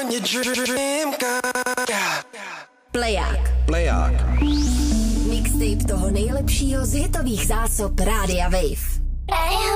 Pleják. Mixtape toho nejlepšího z hitových zásob Rádia Wave.